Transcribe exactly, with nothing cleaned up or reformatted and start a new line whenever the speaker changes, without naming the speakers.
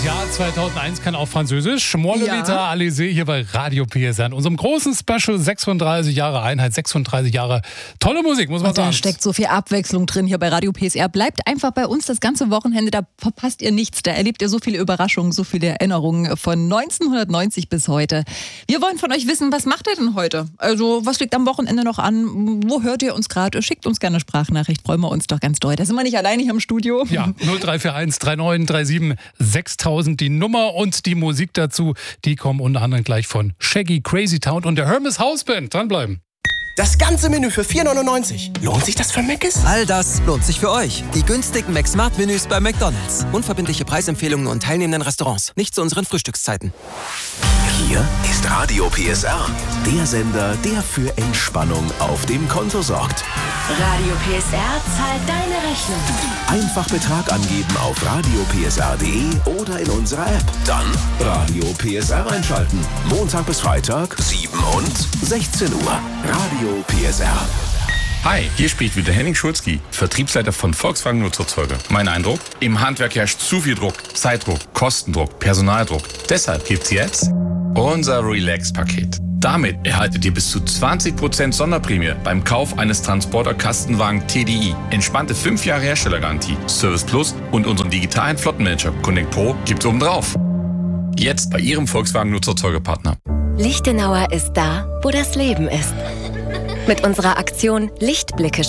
Ja, zweitausendeins kann auch Französisch. Moi le
Ja.
l'état, allez-y, hier bei Radio P S R. In unserem großen Special sechsunddreißig Jahre Einheit, sechsunddreißig Jahre tolle Musik, muss man
Und da
sagen.
steckt so viel Abwechslung drin hier bei Radio P S R. Bleibt einfach bei uns das ganze Wochenende, da verpasst ihr nichts. Da erlebt ihr so viele Überraschungen, so viele Erinnerungen von neunzehnhundertneunzig bis heute. Wir wollen von euch wissen, was macht ihr denn heute? Also, was liegt am Wochenende noch an? Wo hört ihr uns gerade? Schickt uns gerne eine Sprachnachricht, freuen wir uns doch ganz doll. Da sind wir nicht alleine hier im Studio.
Ja, null drei vier eins drei neun drei sieben sechstausend die Nummer und die Musik dazu, die kommen unter anderem gleich von Shaggy, Crazy Town und der Hermes House Band. Dranbleiben.
Das ganze Menü für vier neunundneunzig. Lohnt sich das für Mc's?
All das lohnt sich für euch. Die günstigen McSmart-Menüs bei McDonald's. Unverbindliche Preisempfehlungen und teilnehmenden Restaurants. Nicht zu unseren Frühstückszeiten.
Hier ist Radio P S R, der Sender, der für Entspannung auf dem Konto sorgt.
Radio P S R zahlt deine Rechnung.
Einfach Betrag angeben auf radio p s r punkt d e oder in unserer App. Dann Radio P S R einschalten. Montag bis Freitag, sieben und sechzehn Uhr. Radio P S R.
Hi, hier spricht wieder Henning Schulzki, Vertriebsleiter von Volkswagen Nutzfahrzeuge. Mein Eindruck? Im Handwerk herrscht zu viel Druck, Zeitdruck, Kostendruck, Personaldruck. Deshalb gibt's jetzt unser Relax-Paket. Damit erhaltet ihr bis zu zwanzig Prozent Sonderprämie beim Kauf eines Transporter-Kastenwagen T D I. Entspannte fünf Jahre Herstellergarantie, Service Plus und unseren digitalen Flottenmanager Connect Pro gibt's obendrauf. Jetzt bei Ihrem Volkswagen Nutzfahrzeugepartner.
Lichtenauer ist da, wo das Leben ist. Mit unserer Aktion Lichtblicke